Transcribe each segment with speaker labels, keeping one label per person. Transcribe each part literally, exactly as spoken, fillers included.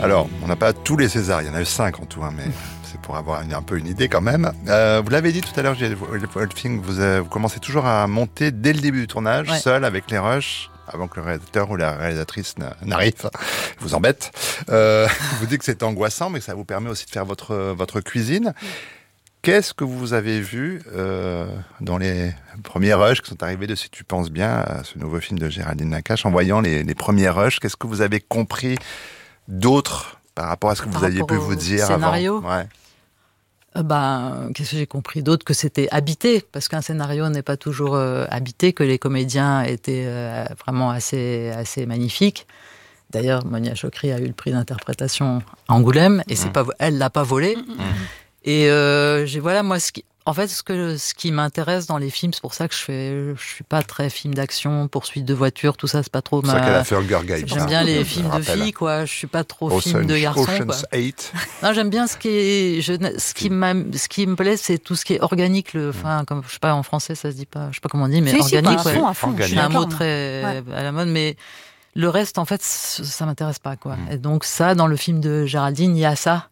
Speaker 1: Alors, on n'a pas tous les Césars, il y en a eu cinq en tout, hein, mais c'est pour avoir une, un peu une idée quand même. Euh, vous l'avez dit tout à l'heure, Wolfing, vous, euh, vous commencez toujours à monter dès le début du tournage, ouais. seul avec les rushs, avant que le réalisateur ou la réalisatrice n'arrive, vous embête. Euh, vous dites que c'est angoissant, mais que ça vous permet aussi de faire votre, votre cuisine. Qu'est-ce que vous avez vu euh, dans les premiers rushs qui sont arrivés de Si tu penses bien, à ce nouveau film de Géraldine Nakache, en voyant les, les premiers rushs, qu'est-ce que vous avez compris d'autre par rapport à ce que
Speaker 2: par
Speaker 1: vous aviez pu vous dire
Speaker 2: scénario.
Speaker 1: avant ouais.
Speaker 2: euh, ben, Qu'est-ce que j'ai compris d'autre? Que c'était habité, parce qu'un scénario n'est pas toujours euh, habité, que les comédiens étaient euh, vraiment assez, assez magnifiques. D'ailleurs, Monia Chokri a eu le prix d'interprétation à Angoulême, et mmh. c'est pas, elle l'a pas volé. Mmh. Et euh, j'ai, voilà, moi, ce qui, en fait, ce, que, ce qui m'intéresse dans les films, c'est pour ça que je fais, je suis pas très film d'action, poursuite de voiture, tout ça, c'est pas trop
Speaker 1: c'est
Speaker 2: ma...
Speaker 1: C'est ça qu'elle a fait Hunger Games.
Speaker 2: J'aime bien les films de filles, quoi. Je suis pas trop
Speaker 1: Ocean,
Speaker 2: film de garçons,
Speaker 1: Ocean's
Speaker 2: quoi.
Speaker 1: eight.
Speaker 2: Non, j'aime bien ce qui est, je, ce qui m'a, ce qui me plaît, c'est tout ce qui est organique, le, enfin, comme, je sais pas, en français, ça se dit pas, je sais pas comment on dit, mais
Speaker 3: si,
Speaker 2: organique,
Speaker 3: si,
Speaker 2: ouais.
Speaker 3: à fond, à fond.
Speaker 2: C'est un mot très ouais. à la mode, mais le reste, en fait, ça m'intéresse pas, quoi. Mm. Et donc, ça, dans le film de Géraldine, il y a ça.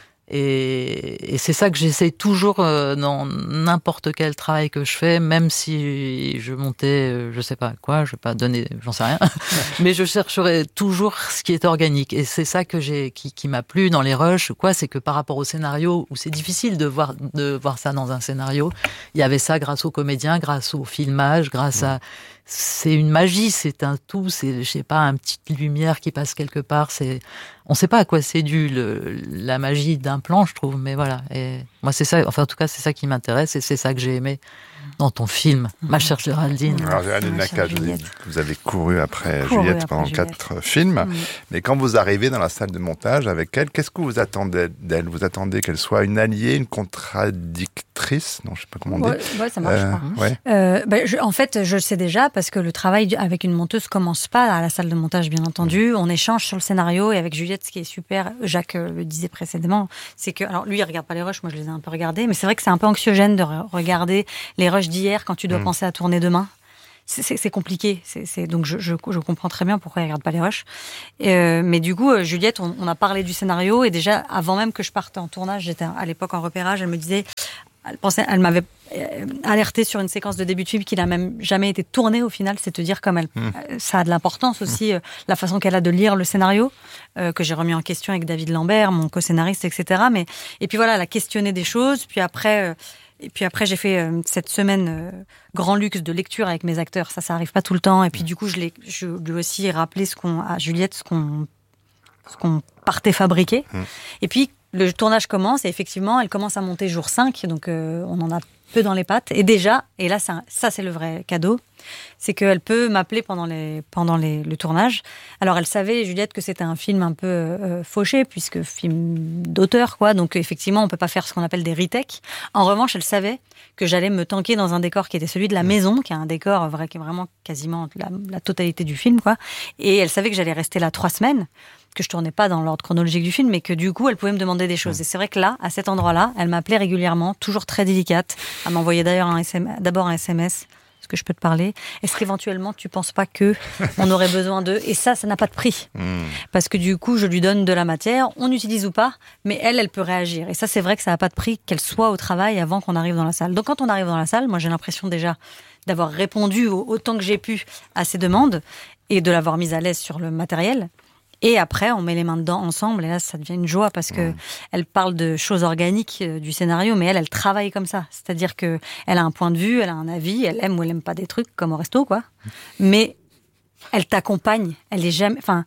Speaker 2: Et, et c'est ça que j'essaie toujours euh, dans n'importe quel travail que je fais, même si je montais, euh, je sais pas quoi, je vais pas donner, j'en sais rien, mais je chercherai toujours ce qui est organique. Et c'est ça que j'ai, qui, qui m'a plu dans les rushs, quoi, c'est que par rapport au scénario, où c'est difficile de voir, de voir ça dans un scénario, il y avait ça grâce aux comédiens, grâce au filmage, grâce à, c'est une magie, c'est un tout, c'est, je sais pas, une petite lumière qui passe quelque part, c'est, on sait pas à quoi c'est dû, le, la magie d'un plan, je trouve, mais voilà. Et moi, c'est ça, enfin, en tout cas, c'est ça qui m'intéresse et c'est ça que j'ai aimé dans ton film, mmh. Ma chère Géraldine.
Speaker 1: Alors, Géraldine Nakache, vous avez couru après couru Juliette après pendant Juliette. quatre films, mmh. mais quand vous arrivez dans la salle de montage avec elle, qu'est-ce que vous attendez d'elle? Vous attendez qu'elle soit une alliée, une contradictrice? Non, je sais pas comment on dit.
Speaker 3: Ouais, ouais ça marche.
Speaker 1: Euh,
Speaker 3: pas.
Speaker 1: Ouais.
Speaker 3: Euh, bah, je, en fait, je le sais déjà parce que le travail avec une monteuse commence pas à la salle de montage, bien entendu. Mmh. On échange sur le scénario et avec Juliette, ce qui est super, Jacques le disait précédemment, c'est que, alors lui, il regarde pas les rushs, moi je les ai un peu regardés, mais c'est vrai que c'est un peu anxiogène de re- regarder les rushs d'hier quand tu dois mmh. penser à tourner demain. C'est, c'est, c'est compliqué. C'est, c'est, donc je, je, je comprends très bien pourquoi elle regarde pas les rushs. Euh, mais du coup, euh, Juliette, on, on a parlé du scénario et déjà, avant même que je parte en tournage, j'étais à l'époque en repérage, elle me disait, elle, pensait, elle m'avait alerté sur une séquence de début de film qui n'a même jamais été tournée au final. C'est te dire comme elle, mmh. ça a de l'importance aussi, mmh. euh, la façon qu'elle a de lire le scénario, euh, que j'ai remis en question avec David Lambert, mon co-scénariste, et cetera. Mais, et puis voilà, elle a questionné des choses. Puis après... Euh, Et puis après, j'ai fait euh, cette semaine euh, grand luxe de lecture avec mes acteurs. Ça, ça arrive pas tout le temps. Et puis du coup, je, l'ai, je lui ai aussi rappelé ce qu'on, à Juliette ce qu'on, ce qu'on partait fabriquer. Mmh. Et puis, le tournage commence et effectivement, elle commence à monter jour cinq. Donc, euh, on en a peu dans les pattes. Et déjà, et là, ça, ça c'est le vrai cadeau, c'est qu'elle peut m'appeler pendant, les, pendant les, le tournage. Alors, elle savait, Juliette, que c'était un film un peu euh, fauché, puisque film d'auteur, quoi. Donc, effectivement, on peut pas faire ce qu'on appelle des retakes. En revanche, elle savait que j'allais me tanker dans un décor qui était celui de la maison, qui est un décor vrai, qui est vraiment quasiment la, la totalité du film, quoi. Et elle savait que j'allais rester là trois semaines, que je tournais pas dans l'ordre chronologique du film, mais que du coup, elle pouvait me demander des choses. Et c'est vrai que là, à cet endroit-là, elle m'appelait régulièrement, toujours très délicate. Elle m'envoyait d'ailleurs un S M S, d'abord un S M S. Est-ce que je peux te parler? Est-ce qu'éventuellement, tu penses pas que on aurait besoin d'eux? Et ça, ça n'a pas de prix. Mmh. Parce que du coup, je lui donne de la matière, on utilise ou pas, mais elle, elle peut réagir. Et ça, c'est vrai que ça n'a pas de prix qu'elle soit au travail avant qu'on arrive dans la salle. Donc, quand on arrive dans la salle, moi, j'ai l'impression déjà d'avoir répondu autant que j'ai pu à ses demandes et de l'avoir mise à l'aise sur le matériel. Et après, on met les mains dedans ensemble, et là, ça devient une joie parce que mmh. elle parle de choses organiques euh, du scénario, mais elle, elle travaille comme ça. C'est-à-dire que elle a un point de vue, elle a un avis, elle aime ou elle aime pas des trucs comme au resto, quoi. Mais elle t'accompagne. Elle est jamais, enfin,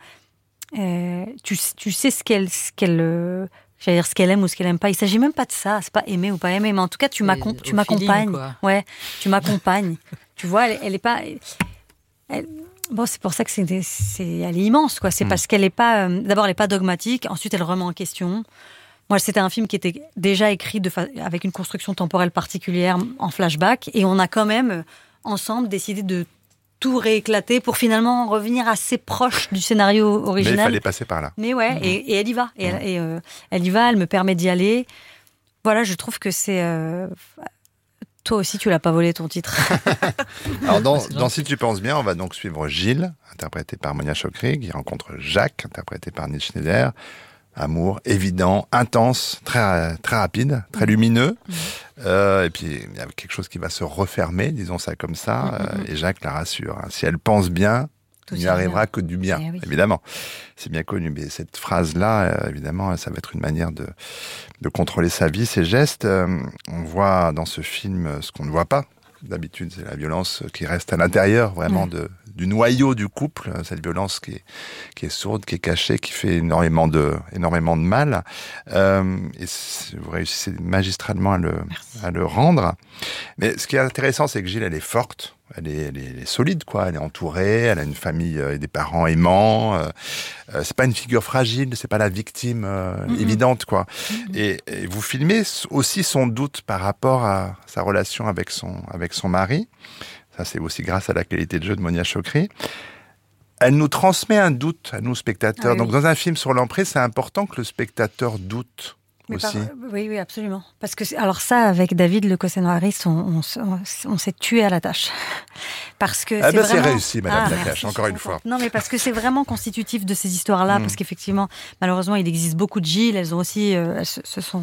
Speaker 3: euh, tu, tu sais ce qu'elle, ce qu'elle, euh, j'allais dire ce qu'elle aime ou ce qu'elle aime pas. Il s'agit même pas de ça. C'est pas aimer ou pas aimer, mais en tout cas, tu, m'accom- tu m'accompagnes. Feeling, ouais, tu m'accompagnes. Tu vois, elle, elle est pas. Elle, Bon, c'est pour ça que c'est, des, c'est elle est immense, quoi. C'est mmh. parce qu'elle est pas. Euh, d'abord, elle est pas dogmatique. Ensuite, elle remet en question. Moi, c'était un film qui était déjà écrit de fa- avec une construction temporelle particulière en flashback, et on a quand même ensemble décidé de tout rééclater pour finalement revenir assez proche du scénario original.
Speaker 1: Mais il fallait passer par là.
Speaker 3: Mais ouais, mmh. et, et elle y va. Et, mmh. elle, et euh, elle y va. Elle me permet d'y aller. Voilà, je trouve que c'est. Euh, Toi aussi, tu l'as pas volé ton titre.
Speaker 1: Alors dans, dans Si tu penses bien, on va donc suivre Gilles, interprété par Monia Chokri, qui rencontre Jacques, interprété par Nils Schneider. amour, évident, intense, très, très rapide, très lumineux. Mmh. Euh, et puis, il y a quelque chose qui va se refermer, disons ça comme ça. Mmh. Euh, et Jacques la rassure. Hein. Si elle pense bien, tout il n'y arrivera bien. Que du bien, eh oui. évidemment. C'est bien connu. Mais cette phrase-là, euh, évidemment, ça va être une manière de, de contrôler sa vie, ses gestes. Euh, on voit dans ce film ce qu'on ne voit pas. D'habitude, c'est la violence qui reste à l'intérieur, vraiment, mmh. de, du noyau du couple. Cette violence qui est, qui est sourde, qui est cachée, qui fait énormément de, énormément de mal. Euh, et vous réussissez magistralement à le, à le rendre. Mais ce qui est intéressant, c'est que Gilles, elle est forte. Elle est, elle, est, elle est solide, quoi. Elle est entourée, elle a une famille et des parents aimants. Euh, euh, c'est pas une figure fragile, c'est pas la victime euh, mm-hmm. évidente, quoi. Mm-hmm. Et, et vous filmez aussi son doute par rapport à sa relation avec son avec son mari. Ça, c'est aussi grâce à la qualité de jeu de Monia Chokri. Elle nous transmet un doute à nous spectateurs. Ah, oui. Donc, dans un film sur l'emprise, c'est important que le spectateur doute. Mais par,
Speaker 3: oui, oui, absolument. Parce que, alors ça, avec David Le Coseno-Harris, on, on, on, on s'est tué à la tâche. Parce que
Speaker 1: ah
Speaker 3: c'est
Speaker 1: ben
Speaker 3: vraiment...
Speaker 1: c'est réussi, Madame
Speaker 3: ah,
Speaker 1: Nakache,
Speaker 3: merci,
Speaker 1: encore une fois.
Speaker 3: Non, mais parce que c'est vraiment constitutif de ces histoires-là, mmh. parce qu'effectivement, malheureusement, il existe beaucoup de Gilles. Elles ont aussi, euh, elles se, se sont...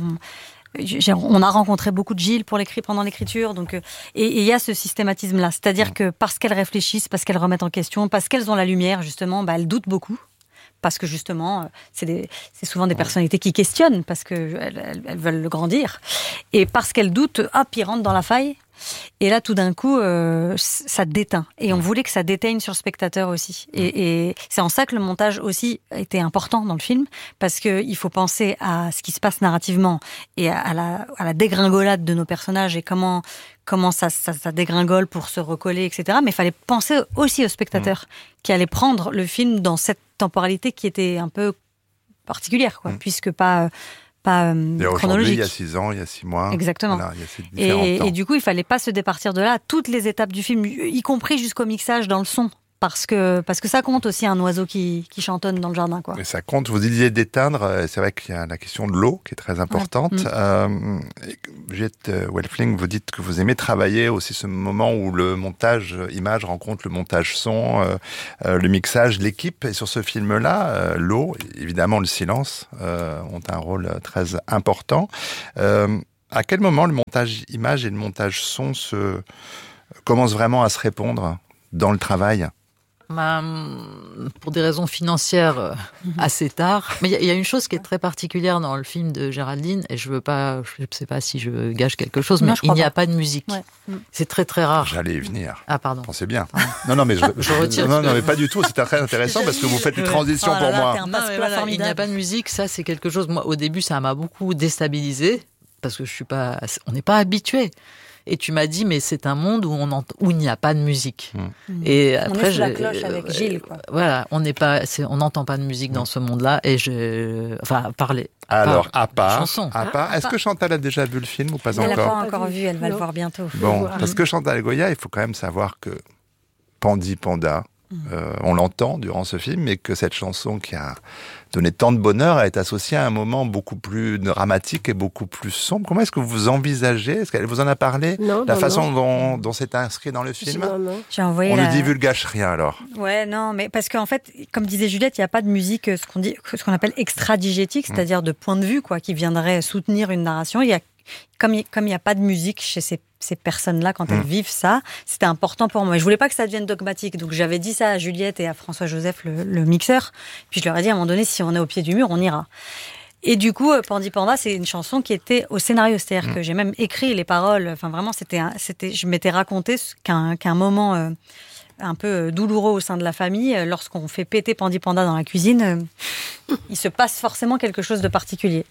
Speaker 3: On a rencontré beaucoup de Gilles pour l'écrit pendant l'écriture, donc et il y a ce systématisme-là, c'est-à-dire que parce qu'elles réfléchissent, parce qu'elles remettent en question, parce qu'elles ont la lumière justement, bah, elles doutent beaucoup. Parce que justement, c'est, des, c'est souvent des personnalités qui questionnent, parce qu'elles elles, elles veulent le grandir. Et parce qu'elles doutent, hop, ils rentrent dans la faille. Et là, tout d'un coup, euh, ça déteint. Et on voulait que ça déteigne sur le spectateur aussi. Et, et c'est en ça que le montage aussi était important dans le film, parce qu'il faut penser à ce qui se passe narrativement et à la, à la dégringolade de nos personnages et comment... comment ça, ça, ça dégringole pour se recoller, et cetera. Mais il fallait penser aussi au spectateur mmh. qui allait prendre le film dans cette temporalité qui était un peu particulière, quoi, mmh. puisque pas, pas euh, chronologique.
Speaker 1: Il y a six ans, il y a six mois.
Speaker 3: Exactement.
Speaker 1: Voilà, il y a ces différents
Speaker 3: et,
Speaker 1: temps.
Speaker 3: et du coup, il fallait pas se départir de là. Toutes les étapes du film, y compris jusqu'au mixage dans le son. Parce que, parce que ça compte aussi, un oiseau qui, qui chantonne dans le jardin, quoi.
Speaker 1: Et ça compte. Vous disiez d'éteindre. C'est vrai qu'il y a la question de l'eau qui est très importante. Ouais. Euh, Juliette Welfling, vous dites que vous aimez travailler aussi ce moment où le montage image rencontre le montage son, euh, euh, le mixage, l'équipe. Et sur ce film-là, euh, l'eau, évidemment le silence, euh, ont un rôle très important. Euh, à quel moment le montage image et le montage son se commencent vraiment à se répondre dans le travail ?
Speaker 2: Bah, pour des raisons financières, assez tard. Mais il y, y a une chose qui est très particulière dans le film de Géraldine, et je veux pas, je ne sais pas si je gâche quelque chose, mais non, il n'y a pas de musique. Ouais. C'est très très rare.
Speaker 1: J'allais y venir.
Speaker 2: Ah pardon.
Speaker 1: Pensez bien. Non non mais je,
Speaker 2: je retire.
Speaker 1: Non non mais pas du tout. C'était très intéressant parce que vous faites les transitions oh là là, pour moi.
Speaker 2: Non, mais voilà, il n'y a pas de musique. Ça c'est quelque chose. Moi au début ça m'a beaucoup déstabilisée parce que je suis pas, on n'est pas habitué. Et tu m'as dit, mais c'est un monde où, on ent- où il n'y a pas de musique.
Speaker 3: Mmh.
Speaker 2: Et
Speaker 3: on
Speaker 2: après,
Speaker 3: est sous la cloche avec Gilles, quoi.
Speaker 2: Voilà, on n'est pas, c'est, on n'entend pas de musique mmh. dans ce monde-là. Et je, enfin, parler.
Speaker 1: Alors, à part,
Speaker 2: chanson.
Speaker 1: à part,
Speaker 3: ah,
Speaker 1: est-ce que Chantal a déjà vu le film ou pas
Speaker 3: elle
Speaker 1: encore ?
Speaker 3: Elle l'a pas encore vu, elle va non. le voir bientôt.
Speaker 1: Bon, parce que Chantal Goya, il faut quand même savoir que Pandi Panda, mmh. euh, on l'entend durant ce film, mais que cette chanson qui a donné tant de bonheur est associée à un moment beaucoup plus dramatique et beaucoup plus sombre. Comment est-ce que vous envisagez ? Est-ce qu'elle vous en a parlé ?
Speaker 4: Non,
Speaker 1: La
Speaker 4: non,
Speaker 1: façon
Speaker 4: non.
Speaker 1: dont, dont c'est inscrit dans le film ?
Speaker 4: Non, non.
Speaker 3: J'ai envoyé
Speaker 1: On
Speaker 3: la...
Speaker 1: ne divulgage rien alors.
Speaker 3: Ouais, non, mais parce qu'en fait, comme disait Juliette, il n'y a pas de musique, ce qu'on dit, ce qu'on appelle extradigétique, mmh. c'est-à-dire de point de vue, quoi, qui viendrait soutenir une narration. Il y a, comme il comme il n'y a pas de musique chez ces ces personnes-là, quand elles mmh. vivent ça, c'était important pour moi. Je voulais pas que ça devienne dogmatique, donc j'avais dit ça à Juliette et à François-Joseph, le, le mixeur, puis je leur ai dit à un moment donné, si on est au pied du mur, on ira. Et du coup, Pandi Panda, c'est une chanson qui était au scénario, c'est-à-dire mmh. que j'ai même écrit les paroles, enfin vraiment, c'était, un, c'était je m'étais raconté qu'un, qu'un moment euh, un peu douloureux au sein de la famille, euh, lorsqu'on fait péter Pandi Panda dans la cuisine, euh, il se passe forcément quelque chose de particulier.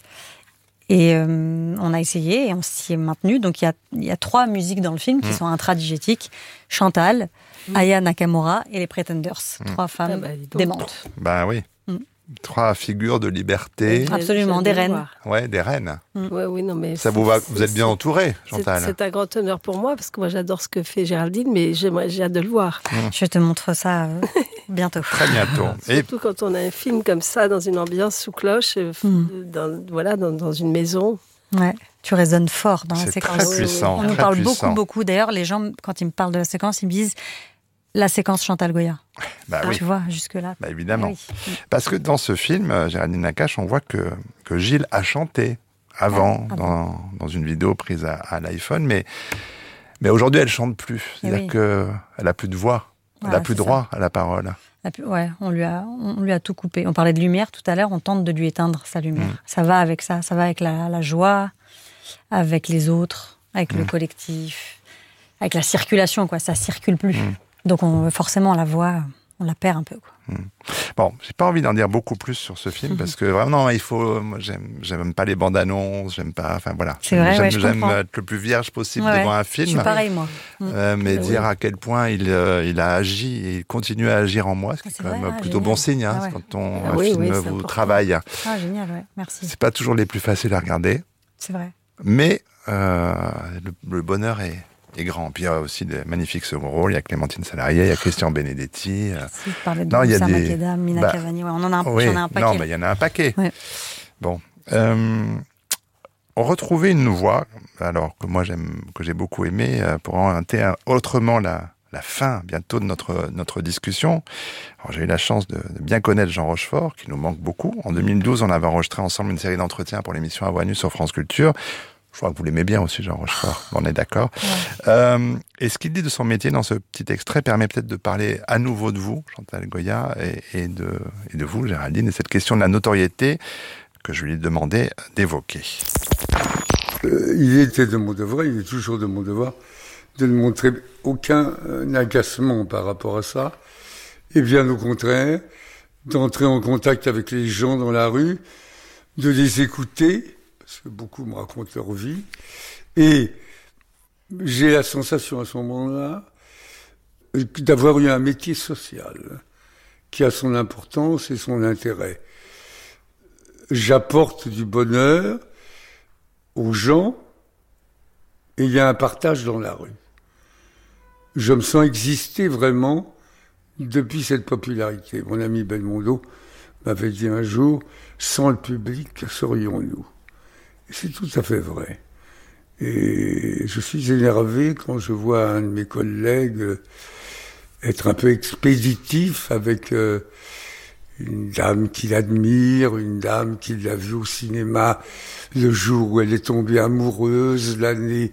Speaker 3: Et euh, on a essayé et on s'y est maintenu. Donc il y a, il y a trois musiques dans le film qui mmh. sont intradigétiques. Chantal, mmh. Aya Nakamura et les Pretenders. Mmh. Trois femmes ah bah, démentes.
Speaker 1: Ben oui. Mmh. Trois figures de liberté.
Speaker 3: Absolument, des reines.
Speaker 1: Ouais, des reines.
Speaker 4: Mmh. Ouais, oui, non, mais
Speaker 1: ça vous va, vous êtes bien entourée, Chantal.
Speaker 4: C'est, c'est un grand honneur pour moi parce que moi j'adore ce que fait Géraldine, mais j'aimerais, j'ai hâte de le voir.
Speaker 3: Mmh. Je te montre ça euh, bientôt.
Speaker 1: Très bientôt.
Speaker 4: Surtout et... quand on a un film comme ça dans une ambiance sous cloche, mmh. dans, voilà, dans, dans une maison.
Speaker 3: Ouais. Tu résonnes fort dans
Speaker 1: c'est
Speaker 3: la séquence.
Speaker 1: Très puissant.
Speaker 3: On nous
Speaker 1: très
Speaker 3: parle
Speaker 1: puissant.
Speaker 3: beaucoup, beaucoup. D'ailleurs, les gens, quand ils me parlent de la séquence, ils me disent. la séquence Chantal Goya.
Speaker 1: Bah oui.
Speaker 3: Tu vois, jusque-là.
Speaker 1: Bah évidemment.
Speaker 3: Oui.
Speaker 1: Parce que dans ce film, Géraldine Nakache, on voit que, que Gilles a chanté avant, ah, dans, dans une vidéo prise à, à l'iPhone, mais, mais aujourd'hui, elle chante plus. C'est-à-dire oui. qu'elle a plus de voix, elle voilà, a plus droit ça. à la parole.
Speaker 3: Ouais, on lui, a, on lui a tout coupé. On parlait de lumière tout à l'heure, on tente de lui éteindre sa lumière. Mmh. Ça va avec ça, ça va avec la, la joie, avec les autres, avec mmh. le collectif, avec la circulation, quoi. Ça circule plus. Mmh. Donc on, forcément, la voix, on la perd un peu, quoi.
Speaker 1: Mmh. Bon, j'ai pas envie d'en dire beaucoup plus sur ce film, parce que vraiment, il faut... Moi, j'aime, j'aime pas les bandes annonces, j'aime pas... Enfin, voilà.
Speaker 3: C'est vrai,
Speaker 1: j'aime,
Speaker 3: ouais, je
Speaker 1: j'aime
Speaker 3: comprends.
Speaker 1: être le plus vierge possible
Speaker 3: ouais,
Speaker 1: devant
Speaker 3: ouais.
Speaker 1: un film.
Speaker 3: Je suis pareil, moi.
Speaker 1: Euh, mais oui. dire à quel point il, euh, il a agi et il continue à agir en moi, ce qui est, est quand vrai, même ah, plutôt génial. bon signe, hein, ah, ouais. quand on, ah, un oui, film oui, vous important. travaille.
Speaker 3: Ah, génial, ouais. Merci.
Speaker 1: C'est pas toujours les plus faciles à regarder.
Speaker 3: C'est vrai.
Speaker 1: Mais euh, le, le bonheur est... est grand. Puis il y a aussi des magnifiques second rôles. Il y a Clémentine Salarié, il y a Christian Benedetti.
Speaker 3: Si, tu parlais de Moussa des... Makeda, Mina bah, Cavani. Ouais, on en a un,
Speaker 1: oui,
Speaker 3: j'en ai un paquet.
Speaker 1: Non, mais il y en a un paquet.
Speaker 3: Ouais.
Speaker 1: Bon. Euh, on retrouvait une voix, alors que moi j'aime, que j'ai beaucoup aimé, pour orienter autrement la, la fin bientôt de notre, notre discussion. Alors, j'ai eu la chance de, de bien connaître Jean Rochefort, qui nous manque beaucoup. En deux mille douze, on avait enregistré ensemble une série d'entretiens pour l'émission À Voix Nue sur France Culture. Je crois que vous l'aimez bien aussi, Jean Rochefort. On est d'accord. Ouais. Euh, et ce qu'il dit de son métier dans ce petit extrait permet peut-être de parler à nouveau de vous, Chantal Goya, et, et, de, et de vous, Géraldine, et cette question de la notoriété que je lui ai demandé d'évoquer.
Speaker 5: Euh, il était de mon devoir, il est toujours de mon devoir, de ne montrer aucun euh, agacement par rapport à ça. Et bien au contraire, d'entrer en contact avec les gens dans la rue, de les écouter, parce que beaucoup me racontent leur vie, et j'ai la sensation à ce moment-là d'avoir eu un métier social qui a son importance et son intérêt. J'apporte du bonheur aux gens et il y a un partage dans la rue. Je me sens exister vraiment depuis cette popularité. Mon ami Belmondo m'avait dit un jour, sans le public, que serions-nous ? Et c'est tout à fait vrai. Et je suis énervé quand je vois un de mes collègues être un peu expéditif avec euh, une dame qu'il admire, une dame qu'il a vue au cinéma le jour où elle est tombée amoureuse, l'année